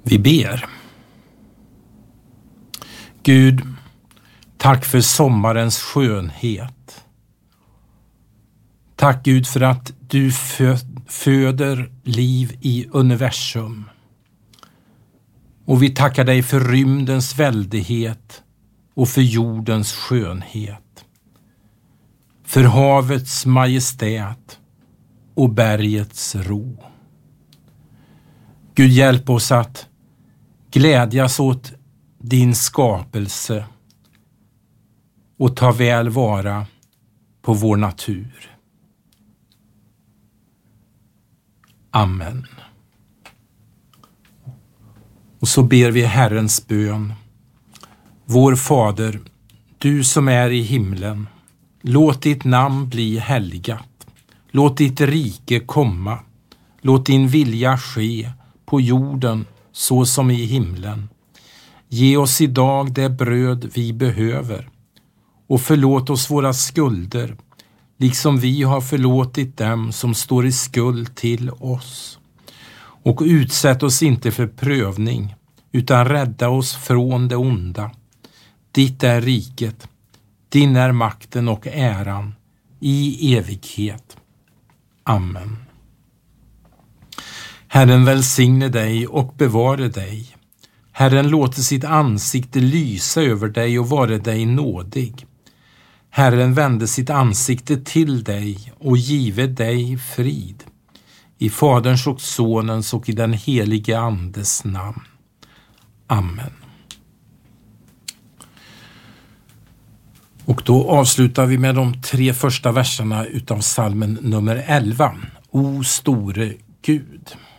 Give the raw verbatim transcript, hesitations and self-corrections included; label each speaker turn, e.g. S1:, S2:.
S1: Vi ber. Gud, tack för sommarens skönhet. Tack Gud för att du fö- föder liv i universum. Och vi tackar dig för rymdens väldighet och för jordens skönhet. För havets majestät och bergets ro. Gud, hjälp oss att glädjas åt din skapelse och ta väl vara på vår natur. Amen. Och så ber vi Herrens bön. Vår Fader, du som är i himlen, låt ditt namn bli helgat. Låt ditt rike komma. Låt din vilja ske på jorden så som i himlen. Ge oss idag det bröd vi behöver och förlåt oss våra skulder liksom vi har förlåtit dem som står i skuld till oss. Och utsätt oss inte för prövning utan rädda oss från det onda. Ditt är riket, din är makten och äran i evighet. Amen. Herren välsigne dig och bevare dig. Herren låter sitt ansikte lysa över dig och vare dig nådig. Herren vände sitt ansikte till dig och give dig frid. I Faderns och Sonens och i den helige Andes namn. Amen. Och då avslutar vi med de tre första verserna utav psalmen nummer elva. O store Gud.